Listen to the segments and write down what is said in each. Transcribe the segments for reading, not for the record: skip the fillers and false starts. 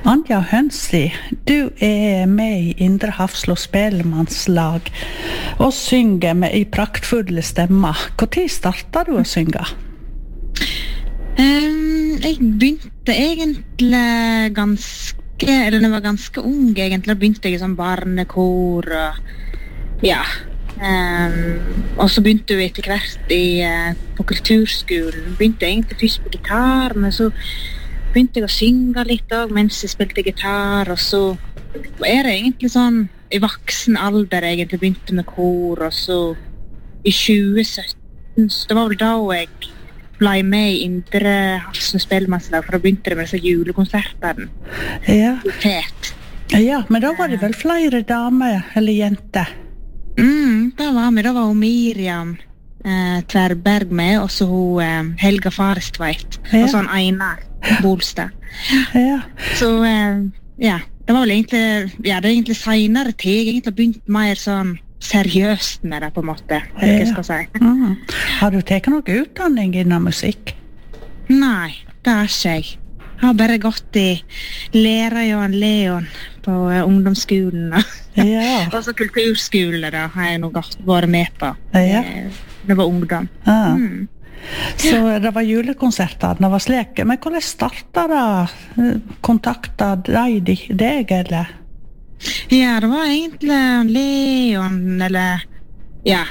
Anja Hønsli, du med i Indre Hafslo spellemannslag og synger med i praktfulle stemmer. Hvor tid startet du å synge? Jeg begynte egentlig når jeg var ganske ung egentlig, begynte jeg som barnekor og ja. Og så begynte jeg etter hvert på kulturskolen. Begynte egentlig først på gitar, men så begynte jeg å synge litt også, mens jeg spilte gitar, og så det egentlig sånn i voksen alder egentlig begynte med kor, og så i 2017, så det var vel da jeg ble med i Indre Hafslo spellemannslag, for da begynte det med disse julekonsertene. Ja. Fet. Ja, men da var det vel flere damer eller jenter? Da var hun Miriam Tverberg med, og så hun Helga Farestveit, og så han Einar Bolstad. Ja. Så ja, det var vel egentlig, det er egentlig senere tid, jeg egentlig begynt mer sånn seriøst med det på en måte, jeg skal si. Har du tatt noe utdanning innen musikk? Nei, det har ikke jeg. Jeg har bare gått i lærer Johan Leon på ungdomsskolen, og så kulturskole da, har jeg nå vært med på. Det var ungdom. Så det var julekonserter, det var slik. Men hvordan startet det? Kontaktet deg, eller? Ja, det var egentlig Leon, eller ja,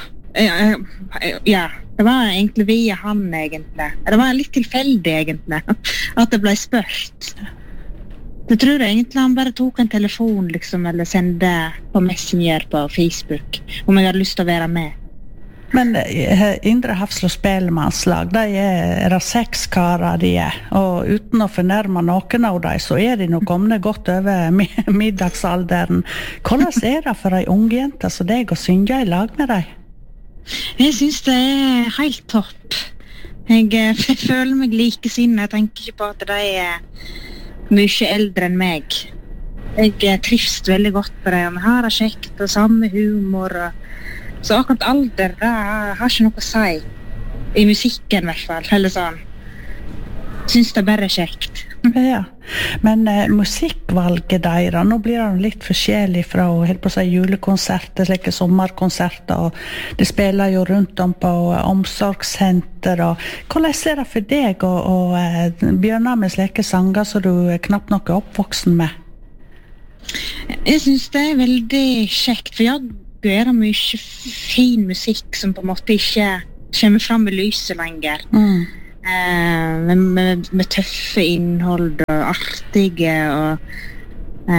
det var egentlig via han egentlig. Det var litt tilfeldig egentlig, at det ble spørt. Jeg tror egentlig han bare tok en telefon liksom, eller sendte på Messenger på Facebook, om jeg hadde lyst til å være med. Men Indre Hafslo spellemannslag, det det 6 karer de og uten å fornærme noen av dem, så de nå kommet godt over middagsalderen. Hvordan det for en ung jente som deg å synge i lag med deg? Jeg synes det helt topp. Jeg føler meg likesinnet, jeg tenker ikke på at de mye eldre enn meg. Jeg trives veldig godt på det, og vi har det kjekt og samme humor, så akkurat alder, det har ikke noe å si. I musikken i hvert fall, eller sånn. Synes det bare kjekt. Ja, men musikkvalget deres, nå blir det litt forskjellig fra helt på å si julekonserter, slike sommerkonserter, og det spiller jo rundt om på omsorgssenter, og hvordan det for deg å begynne med slike sanger som du knapt nok oppvoksen med? Jeg synes det veldig kjekt, for jeg det mye fin musikk som på en måte ikke kommer fram med lyset lenger. Med tøffe innhold og artige og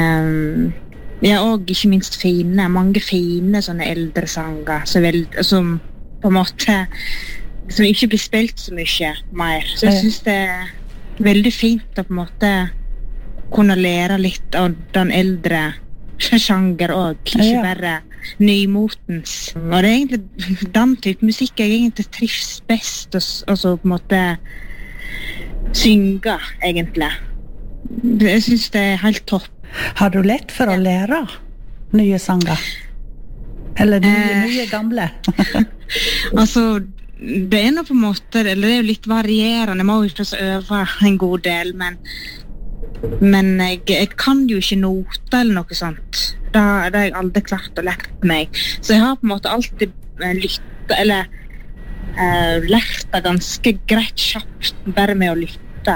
og ikke minst fine, mange fine sånne eldre sanger som på en måte som ikke blir spilt så mye mer. Så jeg synes det veldig fint å på en måte kunne lære litt av den eldre sjanger også, ikke bare nymotens. Og det egentlig den type musikk jeg egentlig trives best og så på en måte synge egentlig. Jeg synes det helt topp. Har du lett for å lære nye sanger? Eller nye gamle? Altså, det nå på en måte, eller det jo litt varierende, jeg må jo ikke øve en god del, men jeg kan jo ikke noter eller noe sånt. Det har jeg aldri klart å lære meg. Så jeg har på en måte alltid lyttet, eller lært det ganske greit kjapt, bare med å lytte.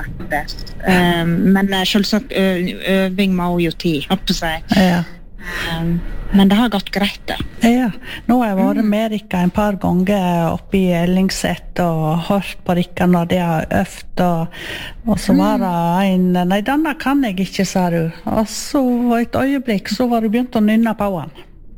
Men selvsagt øving må jo tid, håper jeg. Ja. Men det har gått greit det. Ja, nå har jeg vært med Rikka en par ganger oppe i Ellingset og hørt på Rikka når de har øvd, og så var det nei, denne kan jeg ikke, sa du. Og så et øyeblikk, så var du begynt å nynne på han.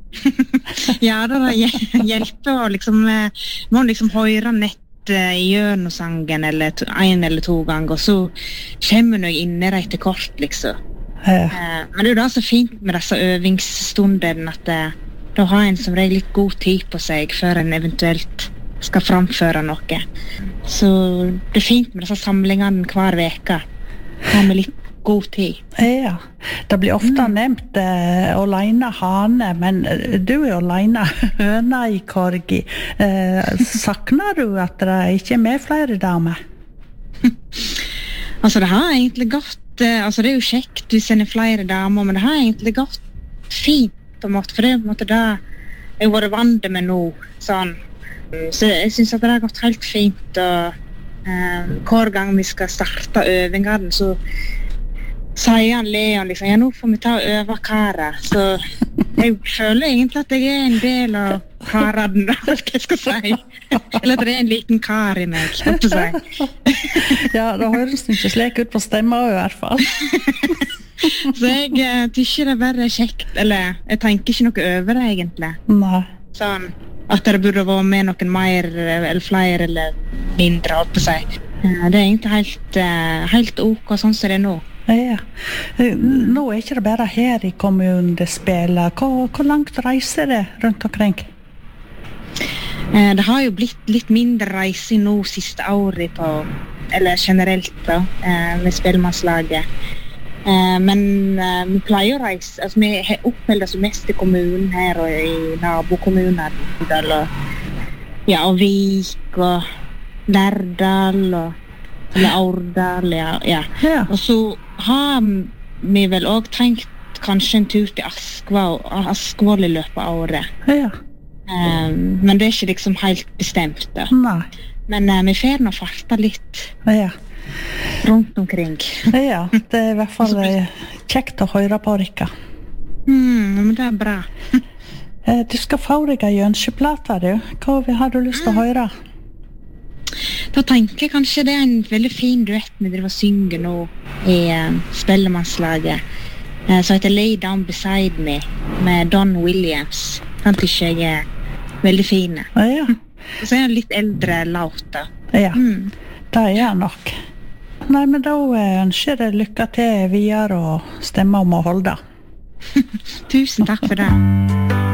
Ja, det hjelper å liksom, må liksom høre nett gjennom sangen eller 1 eller 2 ganger, og så kommer jeg inn i det etter kort, liksom. Men det jo da så fint med disse øvingsstundene at da har en som regel litt god tid på seg før en eventuelt skal framføre noe. Så det fint med disse samlingene hver veke. Ha med litt god tid. Ja, det blir ofte nevnt alene hane, men du jo alene høna i korgi. Sakner du at det ikke med flere damer? Altså, det har egentlig gått, altså det er jo kjekt, du sender flere damer, men det har egentlig gått fint, på en måte, for det er på en måte det jeg har vært vant med nå, sånn. Så jeg synes at det har gått helt fint, og hver gang vi skal starte øvingene, så sier han Leon liksom, ja, nå får vi ta og øve karer, så jeg føler egentlig at jeg er en del av karaden, alt jeg skal si. Eller at det er en liten kar i meg, skal jeg si. Ja, det høres ikke slik ut på stemma i hvert fall. Så jeg tykker det er bare kjekt, eller jeg tenker ikke noe over det egentlig. Nei. Sånn, at det burde være med noen mer, eller flere, eller mindre, alt på seg. Det er egentlig helt ok, sånn som det er nå. Ja. Nå er ikke det bare her i kommunen det spiller. Hvor langt reiser det rundt omkring? Det har jo blitt litt mindre reising nå siste året på, eller generelt da, med spellemannslaget. Men vi pleier å reise, altså vi har oppmeldet så mest i kommunen her og i nabokommuner, og Vik og Lærdal og Aurdal, ja. Og så har vi vel også tenkt kanskje en tur til Askvoll i løpet av året. Ja. Men det er ikke liksom helt bestemt da. Nei. Men vi får nå farta litt rundt omkring. Ja, det er i hvert fall kjekt å høre på, Rikka. Men det er bra. Du skal få deg en ønskeplate, du. Hva har du lyst til å høre? Da tenker jeg kanskje det er en veldig fin duett vi driver og synger nå i spellemannslaget, som heter Lay Down Beside Me med Don Williams. Den tykker jeg er veldig fin. Ja. Og så er den litt eldre låt da. Ja, det er nok. Nei, men da ønsker jeg lykke til videre og stemme om å holde. Tusen takk for det.